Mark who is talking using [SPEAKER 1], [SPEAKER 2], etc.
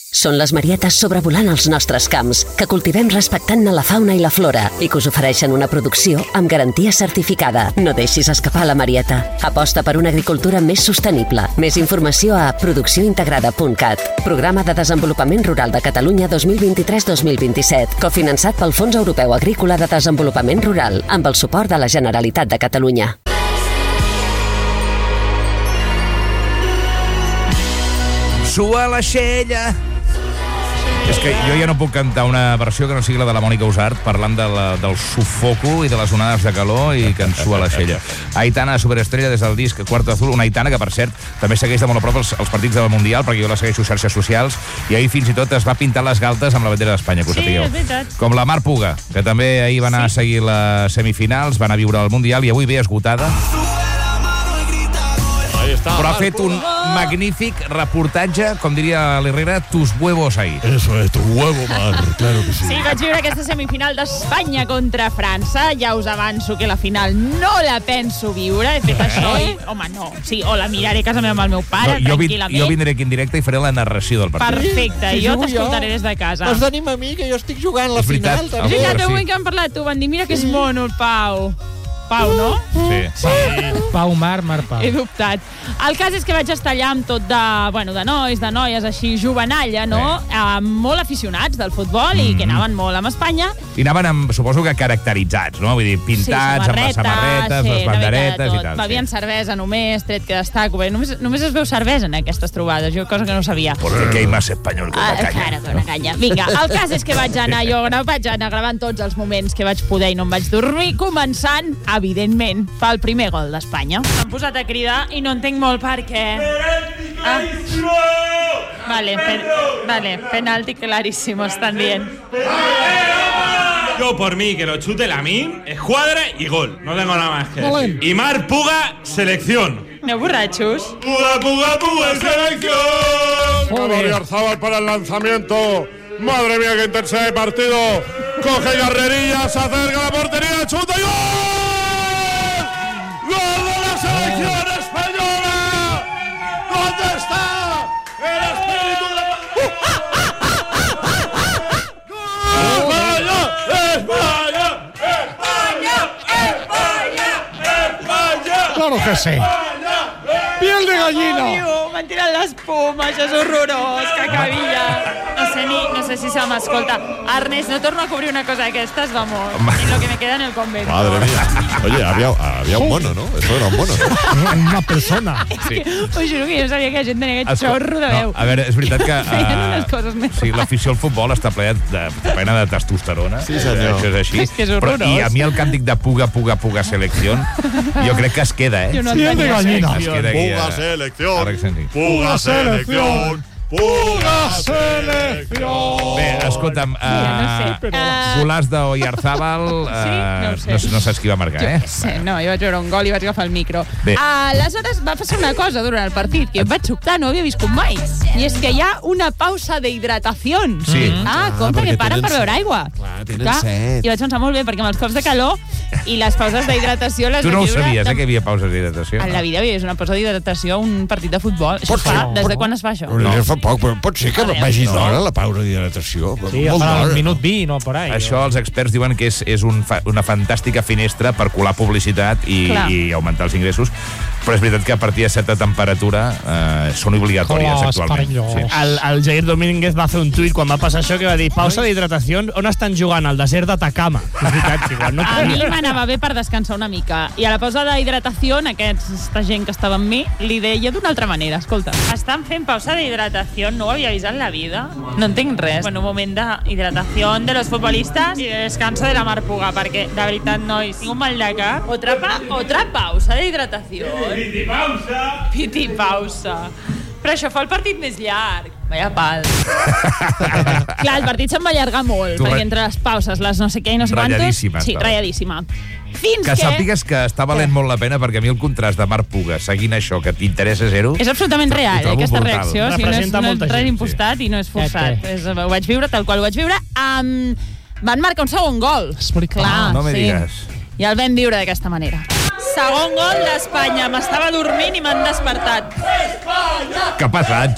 [SPEAKER 1] Són les marietes sobrevolant els nostres camps, que cultivem respectant-ne la fauna i la flora i que us ofereixen una producció amb garantia certificada. No deixis escapar la marieta. Aposta per una agricultura més sostenible. Més informació a produccióintegrada.cat. Programa de Desenvolupament Rural de Catalunya 2023-2027, cofinançat pel Fons Europeu Agrícola de Desenvolupament Rural, amb el suport de la Generalitat de Catalunya.
[SPEAKER 2] Sua la xella. És que jo ja no puc cantar una versió que no sigui la de la Mònica Usart, parlant del sufoco i de les onades de calor i que ens sua la xella. Aitana, superestrella des del disc Cuarto Azul, una Aitana que, per cert, també segueix de molt a prop els partits del Mundial, perquè jo la segueixo a xarxes socials, i ahir fins i tot es va pintar les galtes amb la bandera d'Espanya, que ho sapigueu.
[SPEAKER 3] Sí, és veritat.
[SPEAKER 2] Com la Mar Puga, que també ahir va anar a seguir les semifinals, va anar a viure al Mundial i avui ve esgotada. Però ha fet un magnífic reportatge, com diria l'Herrera, tus huevos ahí.
[SPEAKER 4] Eso es, tu huevo, Mar, claro que sí.
[SPEAKER 3] Sí, vaig viure aquesta semifinal d'Espanya contra França. Ja us avanço que la final no la penso viure. He fet això i... Home, no. Sí, o la miraré a casa meva amb el meu pare, tranquil·lament.
[SPEAKER 2] Jo vindré aquí en directe i faré la narració del partit.
[SPEAKER 3] Perfecte,
[SPEAKER 4] Sí,
[SPEAKER 3] jo
[SPEAKER 4] jugo
[SPEAKER 3] t'escoltaré des de casa.
[SPEAKER 4] Doncs tenim a mi, que jo estic jugant la
[SPEAKER 2] És veritat.
[SPEAKER 4] final, també.
[SPEAKER 3] Fíjate, avui que han parlat tu, van dir, mira que és mono el Pau. Pau, no?
[SPEAKER 2] Sí.
[SPEAKER 5] Pau Mar Pau.
[SPEAKER 3] He dubtat. El cas és que vaig estar allà amb tot de nois, de noies així, jovenalla, no? Molt aficionats del futbol i que anaven molt amb Espanya.
[SPEAKER 2] I anaven, suposo que caracteritzats, no? Vull dir, pintats, amb les samarretes, les banderetes i tal.
[SPEAKER 3] Bevien cervesa només, tret que destaco. Només es veu cervesa en aquestes trobades, cosa que no sabia.
[SPEAKER 2] Porque hay más español que una caña.
[SPEAKER 3] Claro, que una canya. Vinga, el cas és que vaig anar gravant tots els moments que vaig poder i no em vaig dormir, començant, evidentment, pel primer gol d'Espanya. M'han posat a cridar i no entenc molt per què. Vale, penalti clarísimo, están bien.
[SPEAKER 6] Yo por mí, que lo chute Lamine, escuadra y gol. No tengo nada más que decir. Y Mar Puga, selección.
[SPEAKER 3] Aneu borratxos?
[SPEAKER 6] Puga, selección.
[SPEAKER 4] Oyarzabal para el lanzamiento. Madre mía, qué intensidad de partido. Coge Yarrería, se acerca a la portería, chuta y ¡gol! ¡Gol de la selección española! ¿Dónde está el espíritu de... ¡España! ¡Claro que sí! ¡Piel de gallina!
[SPEAKER 3] M'han tirat l'espuma, això és horrorós, cacavilla. No sé si se m'escolta. Ernest, no torno a cobrir una cosa d'aquestes, vamos, en lo que me queda en el convento.
[SPEAKER 4] Madre mía. Oye, había un mono, ¿no? Eso era un mono, ¿no? Una persona.
[SPEAKER 2] Sí.
[SPEAKER 3] Us juro que jo sabia que la gent tenia aquest xorro de veu.
[SPEAKER 2] A veure, és veritat que...
[SPEAKER 3] Feien unes coses més
[SPEAKER 2] sí, l'afició al futbol està plena de testosterona.
[SPEAKER 4] Sí, senyor.
[SPEAKER 2] Això és així.
[SPEAKER 3] És que és horrorós.
[SPEAKER 2] I a mi el càntic de Puga, selección, jo crec que es queda,
[SPEAKER 3] Jo no
[SPEAKER 4] Piel de gallina.
[SPEAKER 2] Es queda aquí,
[SPEAKER 4] Puga, selección.
[SPEAKER 2] Ara que sentim.
[SPEAKER 4] Puga, selección. Puga, selección.
[SPEAKER 2] Bé, escolta'm,
[SPEAKER 3] no sé.
[SPEAKER 2] golaç d'Oyarzabal, no saps qui va marcar, eh?
[SPEAKER 3] Sí, no, jo vaig veure un gol i vaig agafar el micro.
[SPEAKER 2] Bé.
[SPEAKER 3] Aleshores va passar una cosa durant el partit que em vaig sobtar, no havia viscut mai. I és que hi ha una pausa d'hidratació.
[SPEAKER 2] Sí.
[SPEAKER 3] Compte que paren per beure aigua.
[SPEAKER 4] Clar, tenen set.
[SPEAKER 3] I vaig pensar molt bé, perquè amb els cops de calor i les pauses d'hidratació les
[SPEAKER 2] Tu no ho
[SPEAKER 3] vaig viure
[SPEAKER 2] sabies, que hi havia pauses d'hidratació?
[SPEAKER 3] En la vida és una pausa d'hidratació un partit de futbol. Això es fa, des de quan es fa això?
[SPEAKER 4] No. Fa poc, però pot ser que vagi d'hora la pausa d'hidratació.
[SPEAKER 5] Sí,
[SPEAKER 4] Molt
[SPEAKER 5] para
[SPEAKER 4] d'hora.
[SPEAKER 5] el minut 20, no por ahí.
[SPEAKER 2] Això els experts diuen que és una fantàstica finestra per colar publicitat i augmentar els ingressos, però és veritat que a partir de certa temperatura són obligatòries actualment. Sí.
[SPEAKER 7] El Jair Domínguez va fer un tuit quan va passar això que va dir pausa d'hidratació, on estan jugant? Al desert d'Atacama. És veritat, igual no
[SPEAKER 3] A mi m'anava bé per descansar una mica. I a la pausa d'hidratació, aquesta gent que estava amb mi, li deia d'una altra manera. Escolta, estan fent pausa d'hidratació, no ho havia vist en la vida. No entenc res. Bueno, un moment d'hidratació de los futbolistas i de descanso de la Mar Puga, perquè, de veritat, nois, tinc un mal de cap. Otra pausa d'hidratació. Piti pausa. Però això fa el partit més llarg. Vaya pal. Clar, el partit se'n va allargar molt, perquè entre les pauses, les no sé què i no sé quantos...
[SPEAKER 2] Ratlladíssima.
[SPEAKER 3] Sí, ratlladíssima. Fins
[SPEAKER 2] que sàpigues que està valent molt la pena, perquè a mi el contrast de Mar Puga seguint això, que t'interessa zero...
[SPEAKER 3] És absolutament real, aquesta reacció. O sigui, no és res impostat i no és forçat. Ho vaig viure tal qual ho vaig viure. Van marcar un segon gol. Clar,
[SPEAKER 2] no me digues.
[SPEAKER 3] I el vam viure d'aquesta manera. Segon gol d'Espanya. M'estava dormint i m'han despertat.
[SPEAKER 2] Què ha passat?